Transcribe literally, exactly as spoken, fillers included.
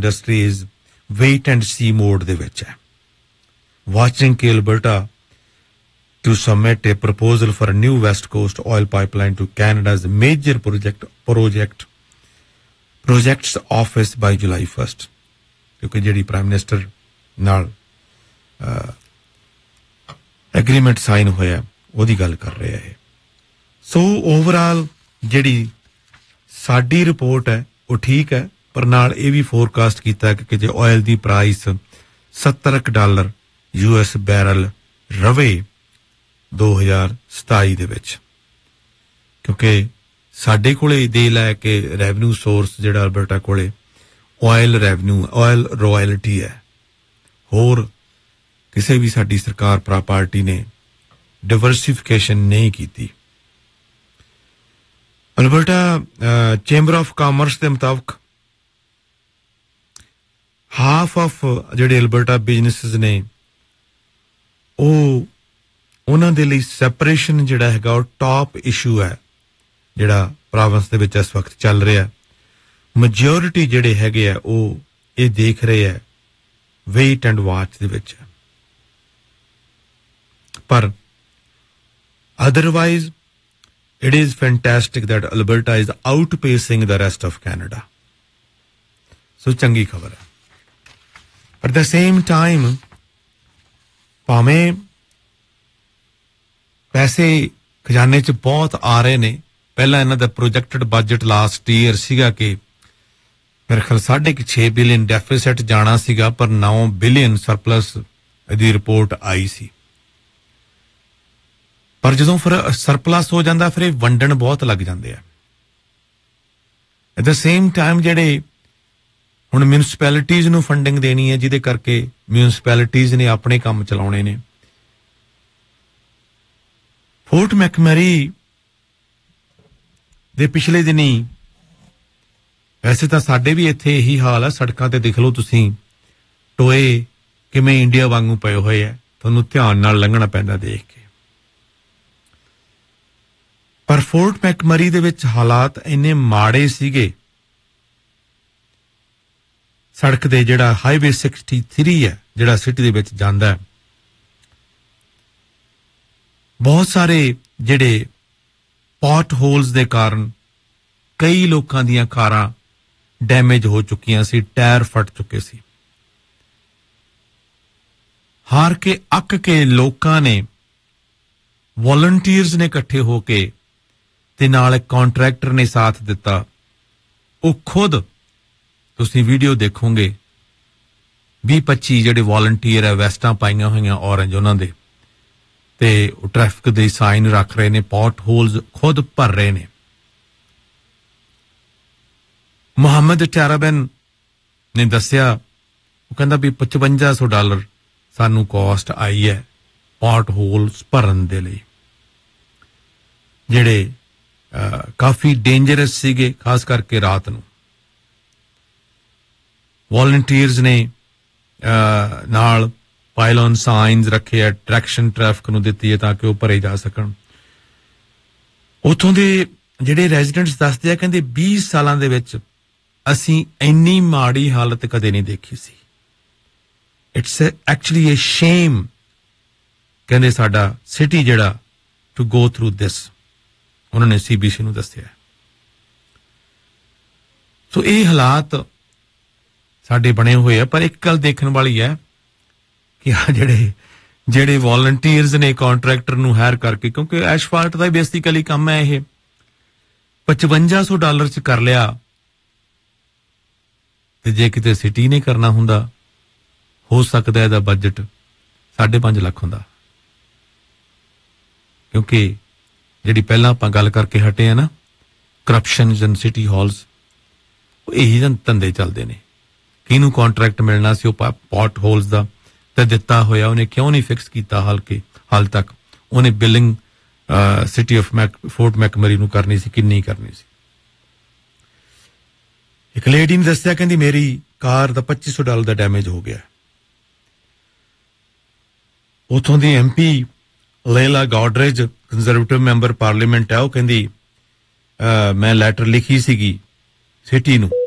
industry is wait and see mode ਦੇ ਵਿੱਚ ਹੈ watching ਕਿ Alberta to submit a proposal for a new West Coast oil pipeline to Canada's major project project projects office by July first ਕਿਉਂਕਿ ਜਿਹੜੀ prime minister ਨਾਲ agreement sign ਹੋਇਆ ਉਹਦੀ ਗੱਲ ਕਰ ਰਿਹਾ ਹੈ ਸੋ ਓਵਰਆਲ ਜਿਹੜੀ ਸਾਡੀ ਰਿਪੋਰਟ ਹੈ ਉਹ ਠੀਕ ਹੈ ਪਰ ਨਾਲ ਇਹ ਵੀ ਫੋਰਕਾਸਟ ਕੀਤਾ ਕਿ ਜੇ ਆਇਲ ਦੀ ਪ੍ਰਾਈਸ ਸੱਤਰ ਡਾਲਰ ਯੂ ਐਸ ਬੈਰਲ ਰਵੇ ਦੋ ਹਜ਼ਾਰ ਸਤਾਈ ਦੇ ਵਿੱਚ ਕਿਉਂਕਿ ਸਾਡੇ ਕੋਲੇ ਦੇ ਲੈ ਕੇ ਰੈਵਨਿਊ ਸੋਰਸ ਜਿਹੜਾ ਅਲਬਰਟਾ ਕੋਲੇ ਆਇਲ ਰੈਵਨਿਊ ਆਇਲ ਰਾਇਲਟੀ ਹੈ ਹੋਰ ਕਿਸੇ ਵੀ ਸਾਡੀ ਸਰਕਾਰ ਪਾਰਟੀ ਨੇ ਡਾਈਵਰਸਿਫਿਕੇਸ਼ਨ ਨਹੀਂ ਕੀਤੀ ਅਲਬਰਟਾ ਚੈਂਬਰ ਆਫ ਕਾਮਰਸ ਦੇ ਮੁਤਾਬਕ ਹਾਫ ਆਫ ਜਿਹੜੇ ਅਲਬਰਟਾ ਬਿਜ਼ਨੈਸਸ ਨੇ ਉਹ ਉਹਨਾਂ ਦੇ ਲਈ ਸੈਪਰੇਸ਼ਨ ਜਿਹੜਾ ਹੈਗਾ ਉਹ ਟਾਪ ਇਸ਼ੂ ਹੈ ਜਿਹੜਾ ਪ੍ਰੋਵਿੰਸ ਦੇ ਵਿੱਚ ਇਸ ਵਕਤ ਚੱਲ ਰਿਹਾ ਮੈਜੋਰਿਟੀ ਜਿਹੜੇ ਹੈਗੇ ਆ ਉਹ ਇਹ ਦੇਖ ਰਹੇ ਆ ਵੇਟ ਐਂਡ ਵਾਚ ਦੇ ਵਿੱਚ ਪਰ otherwise it is fantastic that Alberta is outpacing the rest of Canada so ਚੰਗੀ ਖਬਰ ਹੈ at the same time ਭਾਵੇਂ ਪੈਸੇ ਖਜ਼ਾਨੇ 'ਚ ਬਹੁਤ ਆ ਰਹੇ ਨੇ ਪਹਿਲਾਂ ਇਹਨਾਂ ਦਾ ਪ੍ਰੋਜੈਕਟਡ ਬਜਟ ਲਾਸਟ ਈਅਰ ਸੀਗਾ ਕਿ ਮੇਰੇ ਖਿਆਲ ਸਾਢੇ ਕੁ ਛੇ ਬਿਲੀਅਨ ਡੈਫਿਸਿਟ ਜਾਣਾ ਸੀਗਾ ਪਰ ਨੌ ਬਿਲੀਅਨ ਸਰਪਲਸ ਦੀ ਰਿਪੋਰਟ ਆਈ ਸੀ ਪਰ ਜਦੋਂ ਫਿਰ ਸਰਪਲਸ ਹੋ ਜਾਂਦਾ ਫਿਰ ਇਹ ਵੰਡਣ ਬਹੁਤ ਲੱਗ ਜਾਂਦੇ ਆ ਐਟ ਦ ਸੇਮ ਟਾਈਮ ਜਿਹੜੇ ਹੁਣ ਮਿਊਨਿਸਪੈਲਿਟੀਜ਼ ਨੂੰ ਫੰਡਿੰਗ ਦੇਣੀ ਹੈ ਜਿਹਦੇ ਕਰਕੇ ਮਿਊਨਿਸਪੈਲਿਟੀਜ਼ ਨੇ ਆਪਣੇ ਕੰਮ ਚਲਾਉਣੇ ਨੇ ਫੋਰਟ ਮੈਕਮਰੀ ਦੇ ਪਿਛਲੇ ਦਿਨੀ ਵੈਸੇ ਤਾਂ ਸਾਡੇ ਵੀ ਇੱਥੇ ਇਹੀ ਹਾਲ ਹੈ ਸੜਕਾਂ ਤੇ ਦੇਖ ਲਓ ਤੁਸੀਂ ਟੋਏ ਕਿਵੇਂ ਇੰਡੀਆ ਵਾਂਗੂ ਪਏ ਹੋਏ ਆ ਤੁਹਾਨੂੰ ਧਿਆਨ ਨਾਲ ਲੰਘਣਾ ਪੈਂਦਾ ਦੇਖ ਕੇ ਪਰ ਫੋਰਟ ਮੈਕਮਰੀ ਦੇ ਵਿੱਚ ਹਾਲਾਤ ਇੰਨੇ ਮਾੜੇ ਸੀਗੇ ਸੜਕ ਦੇ ਜਿਹੜਾ ਹਾਈਵੇ तिरसठ ਹੈ ਜਿਹੜਾ ਸਿਟੀ ਦੇ ਵਿੱਚ ਜਾਂਦਾ ਹੈ ਬਹੁਤ ਸਾਰੇ ਜਿਹੜੇ ਪੌਟ ਹੋਲਸ ਦੇ ਕਾਰਨ ਕਈ ਲੋਕਾਂ ਦੀਆਂ ਕਾਰਾਂ ਡੈਮੇਜ ਹੋ ਚੁੱਕੀਆਂ ਸੀ ਟਾਇਰ ਫਟ ਚੁੱਕੇ ਸੀ ਹਾਰ ਕੇ ਅੱਕ ਕੇ ਲੋਕਾਂ ਨੇ ਵੋਲੰਟੀਅਰਸ ਨੇ ਇਕੱਠੇ ਹੋ ਕੇ ਤੇ ਨਾਲ ਇੱਕ ਕੰਟਰੈਕਟਰ ਨੇ ਸਾਥ ਦਿੱਤਾ ਉਹ ਖੁਦ ਤੁਸੀਂ ਵੀਡੀਓ ਦੇਖੋਗੇ ਵੀਹ ਪੱਚੀ ਜਿਹੜੇ ਵੋਲੰਟੀਅਰ ਹੈ ਵੈਸਟਾਂ ਪਾਈਆਂ ਹੋਈਆਂ ਔਰੰਜ ਉਹਨਾਂ ਦੇ ਤੇ ਉਹ ਟ੍ਰੈਫਿਕ ਦੇ ਸਾਈਨ ਰੱਖ ਰਹੇ ਨੇ ਪੌਟ ਹੋਲਸ ਖੁਦ ਭਰ ਰਹੇ ਨੇ ਮੁਹੰਮਦ ਟੈਰਾਬਨ ਨੇ ਦੱਸਿਆ ਉਹ ਕਹਿੰਦਾ ਵੀ ਪਚਵੰਜਾ ਸੌ ਡਾਲਰ ਸਾਨੂੰ ਕਾਸਟ ਆਈ ਹੈ ਪੌਟ ਹੋਲਸ ਭਰਨ ਦੇ ਲਈ ਜਿਹੜੇ ਕਾਫੀ ਡੇਂਜਰਸ ਸੀਗੇ ਖਾਸ ਕਰਕੇ ਰਾਤ ਨੂੰ ਵੋਲੰਟੀਅਰਸ ਨੇ ਨਾਲ ਪਾਇਲਨ ਸਾਈਨਸ ਰੱਖੇ ਆ ਟਰੈਕਸ਼ਨ ਟ੍ਰੈਫਿਕ ਨੂੰ ਦਿੱਤੀ ਹੈ ਤਾਂ ਕਿ ਉਹ ਭਰੇ ਜਾ ਸਕਣ ਉੱਥੋਂ ਦੇ ਜਿਹੜੇ ਰੈਜ਼ੀਡੈਂਟਸ ਦੱਸਦੇ ਆ ਕਹਿੰਦੇ ਵੀਹ ਸਾਲਾਂ ਦੇ ਵਿੱਚ ਅਸੀਂ ਇੰਨੀ ਮਾੜੀ ਹਾਲਤ ਕਦੇ ਨਹੀਂ ਦੇਖੀ ਸੀ ਇਟਸ ਐਕਚੁਅਲੀ ਅ ਸ਼ੇਮ ਕਹਿੰਦੇ ਸਾਡਾ ਸਿਟੀ ਜਿਹੜਾ ਟੂ ਗੋ ਥਰੂ ਦਿਸ ਉਹਨਾਂ ਨੇ ਸੀਬੀਸੀ ਨੂੰ ਦੱਸਿਆ ਸੋ ਇਹ ਹਾਲਾਤ ਸਾਡੇ ਬਣੇ ਹੋਏ ਆ ਪਰ ਇੱਕ ਗੱਲ ਦੇਖਣ ਵਾਲੀ ਹੈ ਕਿ ਆ ਜਿਹੜੇ ਜਿਹੜੇ ਵੋਲੰਟੀਅਰਸ ਨੇ ਕੰਟਰੈਕਟਰ ਨੂੰ ਹਾਇਰ ਕਰਕੇ ਕਿਉਂਕਿ ਐਸਫਾਲਟ ਦਾ ਬੇਸਿਕਲੀ ਕੰਮ ਹੈ ਇਹ ਪਚਵੰਜਾ ਸੌ ਡਾਲਰ ਚ ਕਰ ਲਿਆ ਤੇ ਜੇ ਕਿਤੇ ਸਿਟੀ ਨੇ ਕਰਨਾ ਹੁੰਦਾ ਹੋ ਸਕਦਾ ਇਹਦਾ ਬਜਟ ਸਾਢੇ ਪੰਜ ਲੱਖ ਹੁੰਦਾ ਕਿਉਂਕਿ ਜਿਹੜੀ ਪਹਿਲਾਂ ਆਪਾਂ ਗੱਲ ਕਰਕੇ ਹਟੇ ਆ ਨਾ ਕਰਪਸ਼ਨਸ ਇਨ ਸਿਟੀ ਹਾਲਸ ਉਹ ਇਹੀ ਧੰਦੇ ਚੱਲਦੇ ਨੇ ਕਿਹਨੂੰ ਕੰਟਰੈਕਟ ਮਿਲਣਾ ਸੀ ਉਹ ਪੌਟ ਹੋਲਸ ਦਾ ਤੇ ਦਿੱਤਾ ਹੋਇਆ ਉਹਨੇ ਕਿਉਂ ਨਹੀਂ ਫਿਕਸ ਕੀਤਾ ਹਾਲ ਕੇ ਹਾਲ ਤੱਕ ਉਹਨੇ billing city of Mac fort ਮੈਕਮਰੀ ਨੂੰ ਕਰਨੀ ਸੀ ਕਿੰਨੀ ਕਰਨੀ ਸੀ ਇੱਕ ਲੇਡੀ ਨੇ ਦੱਸਿਆ ਕਹਿੰਦੀ ਮੇਰੀ ਕਾਰ ਦਾ ਪੱਚੀ ਸੌ ਡਾਲਰ ਦਾ ਡੈਮੇਜ ਹੋ ਗਿਆ ਉਥੋਂ ਦੀ ਐਮਪੀ ਲੇਲਾ ਗੋਡਰੇਜ ਕੰਜ਼ਰਵੇਟਿਵ ਮੈਂਬਰ ਪਾਰਲੀਮੈਂਟ ਹੈ ਉਹ ਕਹਿੰਦੀ ਮੈਂ ਲੈਟਰ ਲਿਖੀ ਸੀਗੀ ਸਿਟੀ ਨੂੰ